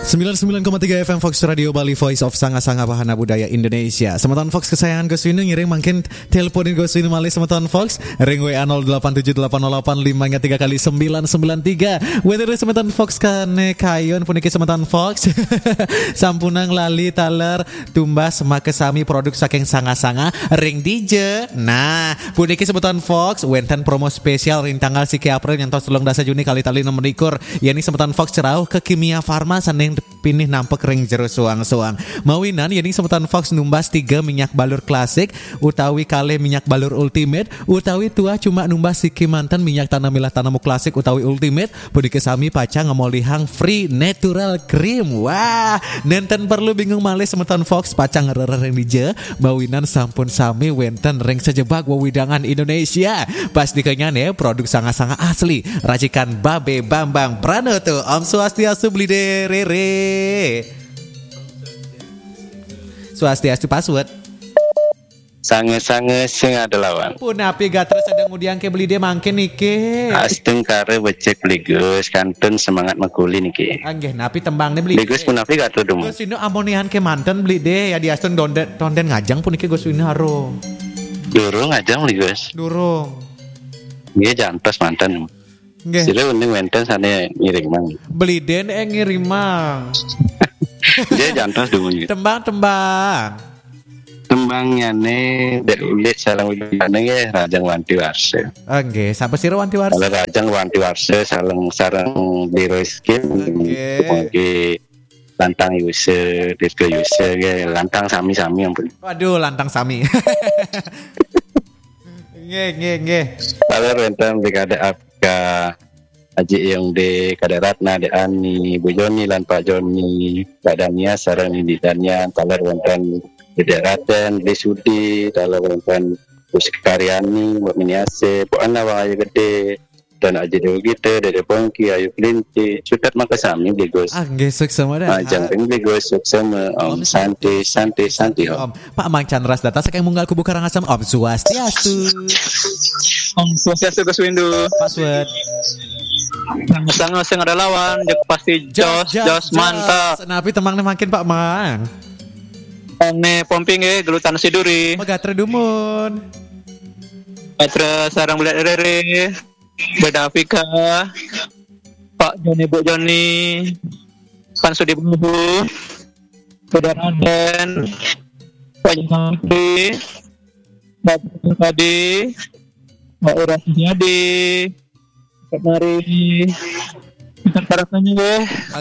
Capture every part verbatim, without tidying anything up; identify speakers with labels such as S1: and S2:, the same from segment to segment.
S1: sembilan puluh sembilan koma tiga F M Fox Radio Bali, Voice of Sanga-Sanga Bahana Budaya Indonesia. Semeton Fox kesayangan Gus Winu ngiring mungkin teleponin Gus Winu malih semeton Fox ring W A nol delapan tujuh delapan nol delapan lima tiga kali sembilan sembilan tiga. Weather semeton Fox kane kayon puniki semeton Fox. Sampunang lali taler tumbas make sami produk saking sanga-sanga ring D J. Nah, puniki semeton Fox wenten promo spesial ring tanggal siki April ngantos telung dasa Juni kali tali nomor likur. Yani semeton Fox cerauh ke Kimia Farma saneng pinih nampek ring jero suang-suang. Mawinan yani semeton Fox numbas tiga minyak balur klasik utawi kale minyak balur ultimate utawi tua cuma numbas siki mantan minyak tanah milah tanamu klasik utawi ultimate puniki sami paca ngemolihang free natural cream. Wah, nenten perlu bingung malih semeton Fox paca ngererer ring dije mawinan sampun sami wenten ring sejebak wewidangan Indonesia. Pasti kenyane produk sanga-sanga asli racikan Babe Bambang Pranoto. Om Swastiastu blide rere. Swastiastu password
S2: sange-sange sing ada lawan.
S1: Pun api gatra sedang mudiang ke beli dia mangkin niki.
S2: Asteng kare becek beligus kantun semangat makuli niki.
S1: Anggih napi tembangnya beli.
S2: Beligus pun api gatra dum.
S1: Gus ini amonian ke mantan beli deh ya di asteng dondet tonden ngajang pun niki Gus ini haro.
S2: Durung ngajang beligus.
S1: Durung.
S2: Dia jantos mantan.
S1: Nggih.
S2: Sile uning wenten sane ngiring mang.
S1: Beli den eh ngirim mang.
S2: Dia jantos dum.
S1: Tembang-tembang.
S2: Tembangnya nih dek ulit salang uliane ya rajang wanti warse.
S1: Oke, sampai sira wanti warse.
S2: Kalau rajang wanti warse salang sarang biro skin. Oke. Lantang yuse, disco yuse, ya lantang sami-sami yang pun.
S1: Waduh, lantang sami. Nge nge nge.
S2: Kalau rentan dekade apka Aji yang de Kadaratna de Ani, Bu Joni lan Pak Joni, Pak Dania sarang indidannya kalau rentan Dede Raten, Dede Sudi, dalam rangkaian musik karyani, buat miniase, buat anak wahai gede, dan aja dulu gitu, Dede Pongki, Ayu Kelinci, sudah maka sami begos.
S1: Ah, gesek sama dah.
S2: Ajang peng begos sama Om Santi, Santi, Santi Om.
S1: Pak Mang Chandras data sekarang munggal kubu Karangasem Om Swastiastu.
S3: Om Swastiastu Gus Windu.
S1: Password.
S3: Sangat sing ada lawan, jek pasti jos, jos mantap.
S1: Napi temangnya makin Pak Mang.
S3: Ane pomping eh gelutan siduri.
S1: Megatre dumun.
S3: Patra sarang bulat rere. Beda Afrika. Pak Joni Bu Joni. Pan Sudi Buhu. Beda Raden. Pak Joni. Pak Tadi. Pak Uras Jadi. Pak Mari. Kita tarafnya deh.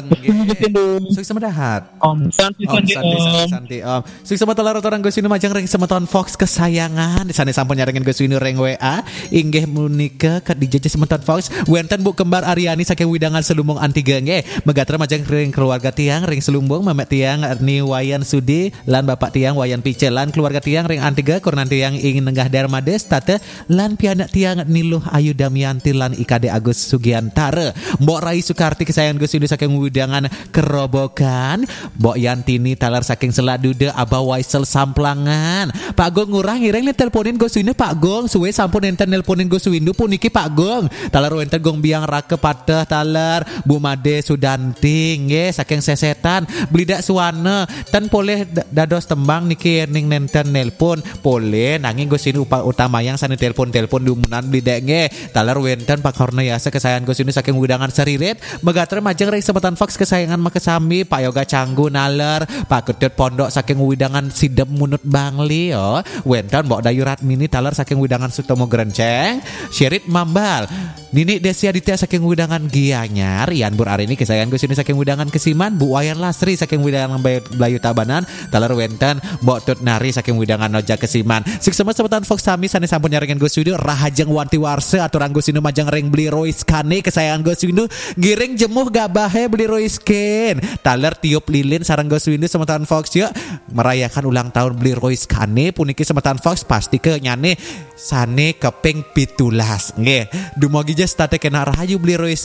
S1: Sukses sama dahat.
S3: Om Santi
S1: Om
S3: Santi
S1: Santi Santi Santi Om. Sukses sama telar orang Gus Winu majang ring semeton Fox kesayangan. Di sana sampun nyaringin Gus Winu ring W A. Inggih munika ke D J semeton Fox. Wenten Bu kembar Ariani saking widangan selumung anti genge. Megatra majang ring keluarga tiang ring selumbung Mamet tiang Ni Wayan Sudi lan Bapak tiang Wayan Pice lan keluarga tiang ring antiga kurnan tiang ingin nenggah Darmades tate lan pianak tiang Niluh Ayu Damianti lan Ikade Agus Sugiantara. Mbok Rai Karti kesayangan Gus Winu saking widangan kerobokan. Mbok Yantini talar saking Seladude Abah Waisel Samplangan. Pak Gong ngurang ireng nih teleponin Gus Winu Pak Gong suwe sampun enten teleponin Gus Winu puniki Pak Gong. Talar enten Gong biang rake pateh talar Bu Made Sudanti nggih saking sesetan blidak suwana ten poleh dados tembang niki ning nenten nelpon poleh nanging Gus Winu utama yang sane telepon-telepon dumunan blidak nggih. Talar wenten Pak Hornayasa kesayangan Gus Winu saking widangan Seririt. Megatre majeng ring semetan Fox kesayangan makesami Pak Yoga Canggu naler Pak Ketut Pondok saking widangan Sidem Munut Bangli yo wenten Mbok Dayurat Mini taler saking widangan Sutomo Grenceng Syirit Mambal Nini Desi Aditya saking widangan Gianyar Ian Bur Arini kesayangan Gus Winu saking widangan Kesiman Bu Wayan Lasri saking widangan Belayu Tabanan taler wenten Mbok Tut Nari saking widangan Noja Kesiman sukses semetan Fox sami sane sampun nyaringin Gus Winu rahajeng wanti warse aturan Gus Winu majeng ring beli Royce Kane kesayangan Gus Winu giring jemuh gak bahe beli Royce Kane taler tiup lilin sarang Gus Winu semetan Fox yuk merayakan ulang tahun beli Royce Kane puniki semetan Fox pasti ke nyane sane keping pitulas nggih dumugi jes tate kena rahayu beli Royce